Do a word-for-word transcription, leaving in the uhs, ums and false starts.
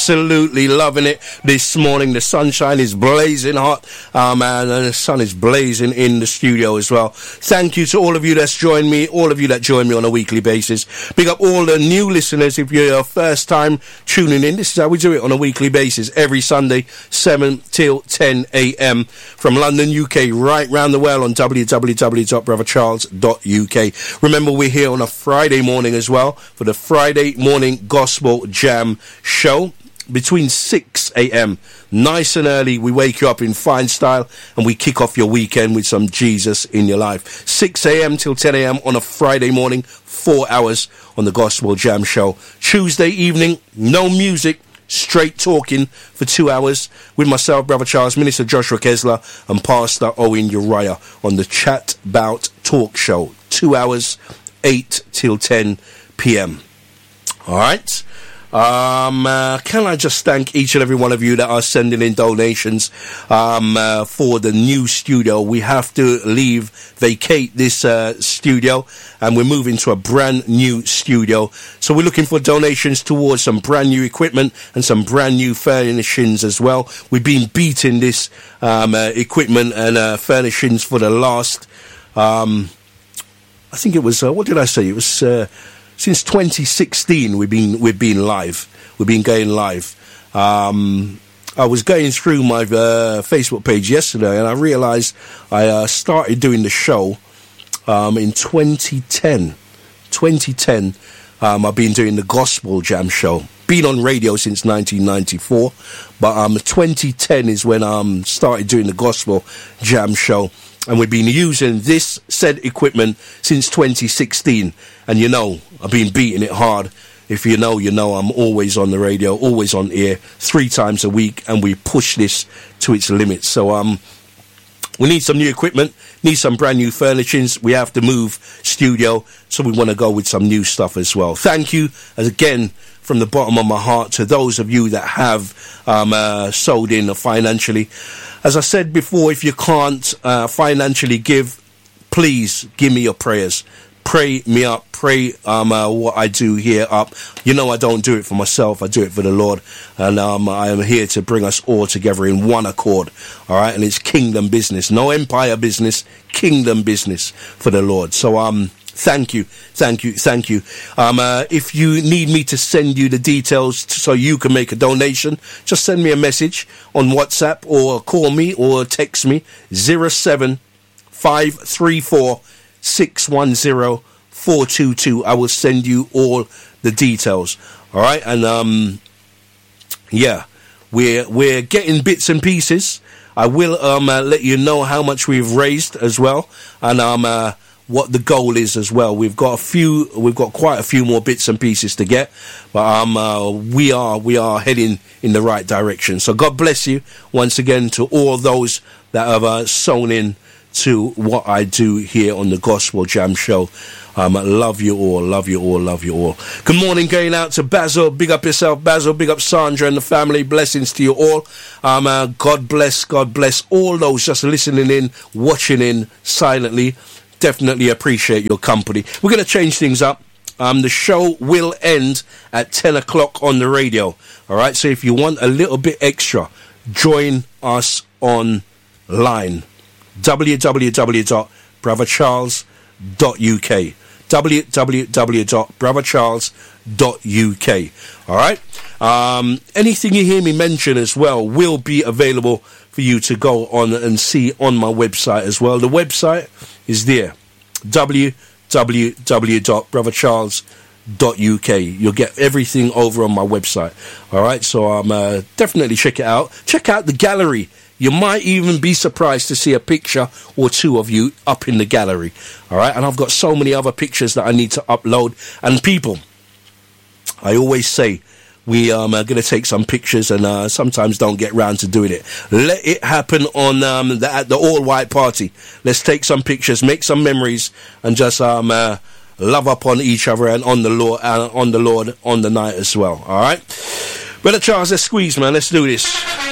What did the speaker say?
absolutely loving it this morning. The sunshine is blazing hot, um, and the sun is blazing in the studio as well. Thank you to all of you that's joined me, all of you that join me on a weekly basis. Big up all the new listeners. If you're your first time tuning in, this is how we do it on a weekly basis. Every Sunday, seven till ten a.m. from London, U K, right round the world on w w w dot brother charles dot u k. Remember, we're here on a Friday morning as well for the Friday morning Gospel Jam show between six a.m. nice and early. We wake you up in fine style and we kick off your weekend with some Jesus in your life. six a.m. till ten a.m. on a Friday morning, four hours on the Gospel Jam show. Tuesday evening, no music, straight talking for two hours with myself, Brother Charles, Minister Joshua Kesler and Pastor Owen Uriah on the Chat Bout Talk show. Two hours, eight till ten p.m. All right. Um, uh, can I just thank each and every one of you that are sending in donations um, uh, for the new studio. We have to leave, vacate this uh, studio, and we're moving to a brand new studio. So we're looking for donations towards some brand new equipment and some brand new furnishings as well. We've been beating this um, uh, equipment and uh, furnishings for the last, um, I think it was, uh, what did I say? It was... Uh, Since twenty sixteen, we've been we've been live. We've been going live. Um, I was going through my uh, Facebook page yesterday, and I realised I uh, started doing the show um, in twenty ten. twenty ten, um, I've been doing the Gospel Jam show. Been on radio since nineteen ninety-four, but um, twenty ten is when I um, started doing the Gospel Jam show. And we've been using this said equipment since twenty sixteen. And you know, I've been beating it hard. If you know, you know, I'm always on the radio, always on air, three times a week. And we push this to its limits. So um, we need some new equipment, need some brand new furnishings. We have to move studio. So we want to go with some new stuff as well. Thank you, as again, from the bottom of my heart, to those of you that have um, uh, sold in financially. As I said before, if you can't uh, financially give, please give me your prayers. Pray me up. Pray um, uh, what I do here up. You know I don't do it for myself. I do it for the Lord. And um, I am here to bring us all together in one accord. All right? And it's kingdom business. No empire business. Kingdom business for the Lord. So, um... Thank you, thank you, thank you. Um, uh, if you need me to send you the details t- so you can make a donation, just send me a message on WhatsApp or call me or text me zero seven five three four six one zero four two two. I will send you all the details. All right, and um, yeah, we're we're getting bits and pieces. I will um uh, let you know how much we've raised as well, and um. Uh, what the goal is as well. We've got a few, we've got quite a few more bits and pieces to get, but um, uh, we are, we are heading in the right direction. So God bless you once again to all those that have uh, sewn in to what I do here on the Gospel Jam show. Um, love you all, love you all, love you all. Good morning going out to Basil. Big up yourself, Basil. Big up Sandra and the family. Blessings to you all. Um, uh, God bless, God bless all those just listening in, watching in silently. Definitely appreciate your company. We're going to change things up. Um, the show will end at ten o'clock on the radio. All right. So if you want a little bit extra, join us online. w w w dot brother charles dot u k. w w w dot brother charles dot u k. All right. Um, anything you hear me mention as well will be available for you to go on and see on my website as well. The website is there, w w w dot brother charles dot u k. You'll get everything over on my website. All right, so um, uh, definitely check it out. Check out the gallery. You might even be surprised to see a picture or two of you up in the gallery. All right, and I've got so many other pictures that I need to upload. And people, I always say, we um, are going to take some pictures and uh, sometimes don't get round to doing it. Let it happen on um, the, at the all-white party. Let's take some pictures, make some memories, and just um, uh, love up on each other and on the Lord, uh, on the Lord on the night as well. All right, Brother Charles, let's squeeze, man. Let's do this.